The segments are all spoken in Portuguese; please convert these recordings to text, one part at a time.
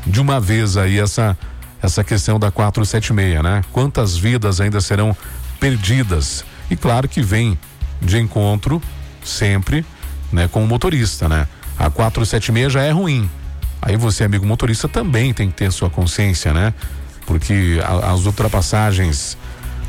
de uma vez aí essa questão da 476, né? Quantas vidas ainda serão perdidas? E claro que vem de encontro sempre, né, com o motorista, né? A 476 já é ruim. Aí você, amigo motorista, também tem que ter sua consciência, né? Porque as ultrapassagens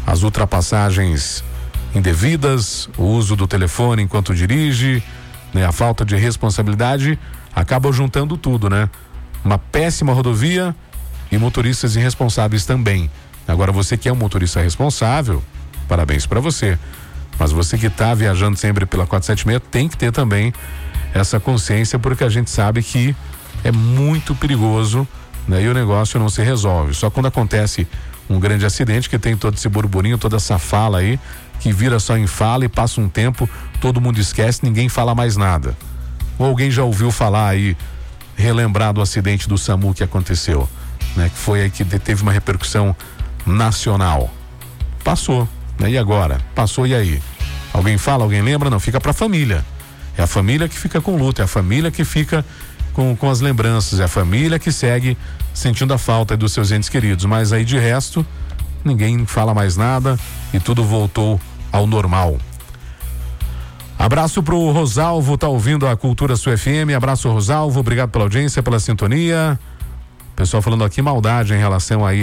indevidas, o uso do telefone enquanto dirige, né, a falta de responsabilidade acaba juntando tudo, né? Uma péssima rodovia e motoristas irresponsáveis também. Agora, você que é um motorista responsável, parabéns para você. Mas você que está viajando sempre pela 476 tem que ter também essa consciência, porque a gente sabe que é muito perigoso, né? E o negócio não se resolve. Só quando acontece um grande acidente que tem todo esse burburinho, toda essa fala aí, que vira só em fala e passa um tempo, todo mundo esquece, ninguém fala mais nada. Ou alguém já ouviu falar aí, relembrar do acidente do SAMU que aconteceu, né? Que foi aí que teve uma repercussão nacional. Passou, né? E agora? Passou, e aí? Alguém fala, alguém lembra? Não, fica pra família. É a família que fica com luto, é a família que fica com as lembranças, é a família que segue sentindo a falta dos seus entes queridos, mas aí de resto ninguém fala mais nada e tudo voltou ao normal. Abraço pro Rosalvo, tá ouvindo a Cultura Sul FM. Abraço, Rosalvo, obrigado pela audiência, pela sintonia. Pessoal falando aqui maldade em relação aí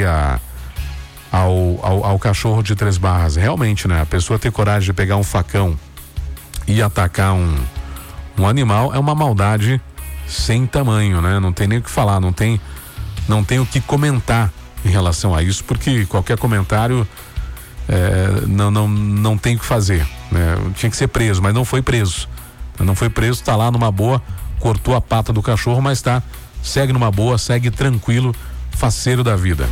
ao cachorro de 3 barras. Realmente, né? A pessoa ter coragem de pegar um facão e atacar um animal é uma maldade sem tamanho, né? Não tem nem o que falar, não tem o que comentar em relação a isso, porque qualquer comentário não tem o que fazer, né? Tinha que ser preso, mas não foi preso. Não foi preso, tá lá numa boa, cortou a pata do cachorro, mas segue numa boa, segue tranquilo, faceiro da vida.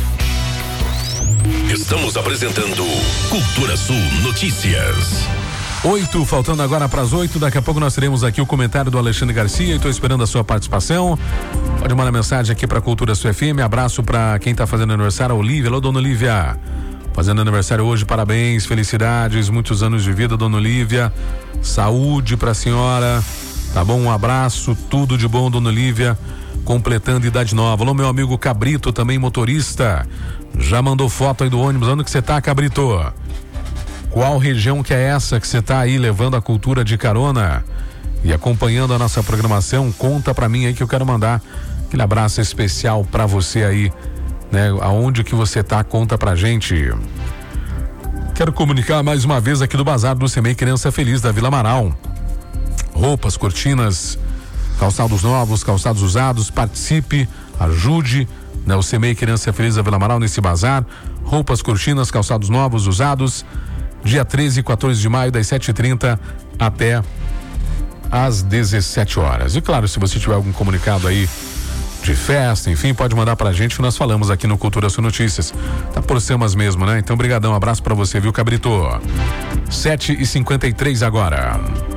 Estamos apresentando Cultura Sul Notícias. 8, faltando agora para as 8, daqui a pouco nós teremos aqui o comentário do Alexandre Garcia e estou esperando a sua participação. Pode mandar mensagem aqui para Cultura Sul FM. Abraço para quem está fazendo aniversário, a Olívia. Alô, dona Olívia, fazendo aniversário hoje, parabéns, felicidades, muitos anos de vida, dona Olívia, saúde para a senhora, tá bom? Um abraço, tudo de bom, dona Olívia, completando idade nova. Alô, meu amigo Cabrito, também motorista, já mandou foto aí do ônibus. Onde que você tá, Cabrito? Qual região que é essa que você tá aí levando a cultura de carona e acompanhando a nossa programação? Conta pra mim aí que eu quero mandar aquele abraço especial pra você aí, né? Aonde que você tá, conta pra gente. Quero comunicar mais uma vez aqui do Bazar do CEMEI Criança Feliz da Vila Amaral. Roupas, cortinas, calçados novos, calçados usados, participe, ajude, né? O CEMEI Criança Feliz da Vila Amaral nesse bazar. Roupas, cortinas, calçados novos, usados. Dia 13 e 14 de maio, das 7h30 até às 17 horas. E claro, se você tiver algum comunicado aí de festa, enfim, pode mandar pra gente que nós falamos aqui no Cultura Sul Notícias. Tá por cemas mesmo, né? Então, brigadão, abraço pra você, viu, Cabrito? 7h53 agora.